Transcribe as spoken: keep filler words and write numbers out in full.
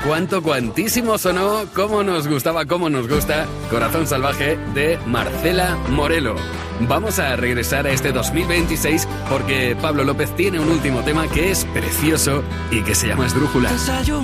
cuánto, cuantísimo sonó, cómo nos gustaba, cómo nos gusta Corazón Salvaje de Marcela Morelo. Vamos a regresar a este dos mil veintiséis porque Pablo López tiene un último tema que es precioso y que se llama Esdrújula.